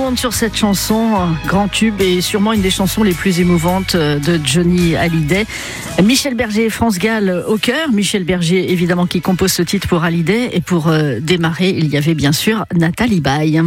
monde sur cette chanson, grand tube et sûrement une des chansons les plus émouvantes de Johnny Hallyday. Michel Berger et France Gall au cœur. Michel Berger, évidemment, qui compose ce titre pour Hallyday. Et pour démarrer, il y avait bien sûr Nathalie Baye.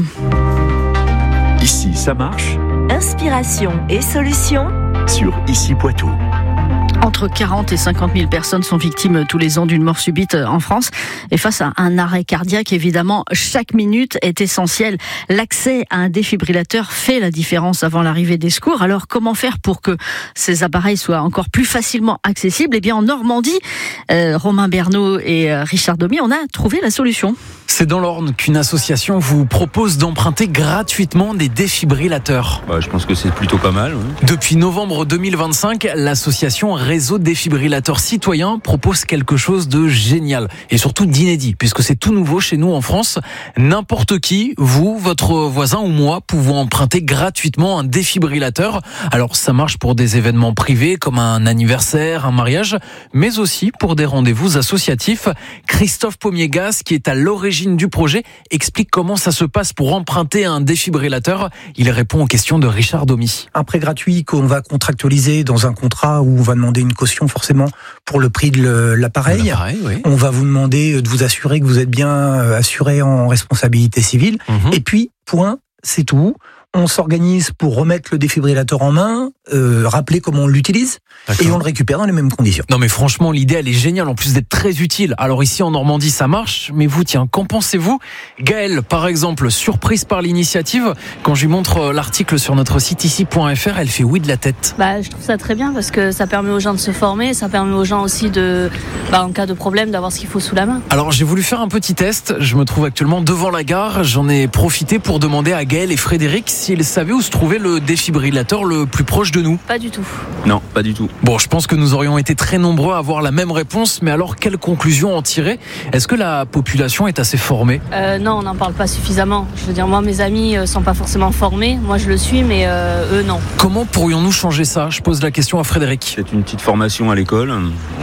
Ici, ça marche. Inspiration et solutions Sur Ici Poitou. Entre 40 et 50 000 personnes sont victimes tous les ans d'une mort subite en France. Et face à un arrêt cardiaque, évidemment, chaque minute est essentielle. L'accès à un défibrillateur fait la différence avant l'arrivée des secours. Alors, comment faire pour que ces appareils soient encore plus facilement accessibles ? Eh bien, en Normandie, Romain Bernot et Richard Domy, on a trouvé la solution. C'est dans l'Orne qu'une association vous propose d'emprunter gratuitement des défibrillateurs. Je pense que c'est plutôt pas mal. Oui. Depuis novembre 2025, l'association Réseau Défibrillateurs Citoyens propose quelque chose de génial et surtout d'inédit, puisque c'est tout nouveau chez nous en France. N'importe qui, vous, votre voisin ou moi, pouvons emprunter gratuitement un défibrillateur. Alors ça marche pour des événements privés comme un anniversaire, un mariage, mais aussi pour des rendez-vous associatifs. Christophe Pomiegas, qui est à l'origine du projet, explique comment ça se passe pour emprunter un défibrillateur. Il répond aux questions de Richard Domy. Un prêt gratuit qu'on va contractualiser dans un contrat où on va demander une caution forcément pour le prix de l'appareil. Oui. On va vous demander de vous assurer que vous êtes bien assuré en responsabilité civile. Et puis, point, c'est tout. On s'organise pour remettre le défibrillateur en main, rappeler comment on l'utilise, et on le récupère dans les mêmes conditions. Non mais franchement, l'idée elle est géniale, en plus d'être très utile. Alors ici en Normandie ça marche, mais vous tiens, qu'en pensez-vous ? Gaëlle, par exemple, surprise par l'initiative, quand je lui montre l'article sur notre site ici.fr, elle fait oui de la tête. Je trouve ça très bien parce que ça permet aux gens de se former, ça permet aux gens aussi en cas de problème, d'avoir ce qu'il faut sous la main. Alors j'ai voulu faire un petit test, je me trouve actuellement devant la gare, j'en ai profité pour demander à Gaëlle et Frédéric s'ils savaient où se trouvait le défibrillateur le plus proche de nous. Pas du tout. Non, pas du tout. Bon, je pense que nous aurions été très nombreux à avoir la même réponse, mais alors quelle conclusion en tirer ? Est-ce que la population est assez formée ? Non, on n'en parle pas suffisamment. Je veux dire, moi, mes amis sont pas forcément formés. Moi, je le suis, mais eux, non. Comment pourrions-nous changer ça ? Je pose la question à Frédéric. C'est une petite formation à l'école,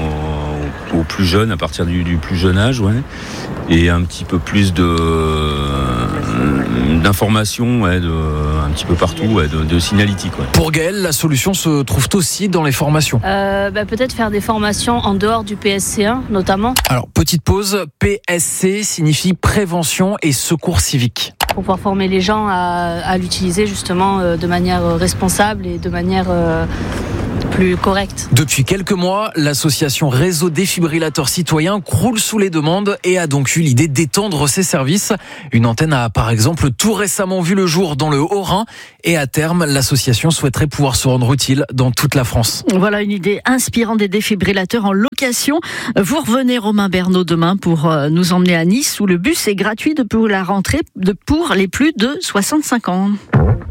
aux plus jeunes, à partir du plus jeune âge, ouais. Et un petit peu plus d'informations, un petit peu partout, de signalétique. Ouais. Pour Gaëlle, la solution se trouve aussi dans les formations. Peut-être faire des formations en dehors du PSC1, notamment. Alors, petite pause, PSC signifie prévention et secours civique. Pour pouvoir former les gens à l'utiliser justement de manière responsable et de manière plus correcte. Depuis quelques mois, l'association Réseau Défibrillateurs Citoyens croule sous les demandes et a donc eu l'idée d'étendre ses services. Une antenne a par exemple tout récemment vu le jour dans le Haut-Rhin et à terme, l'association souhaiterait pouvoir se rendre utile dans toute la France. Voilà une idée inspirante des défibrillateurs en location. Vous revenez Romain Bernot demain pour nous emmener à Nice où le bus est gratuit depuis la rentrée pour les plus de 65 ans.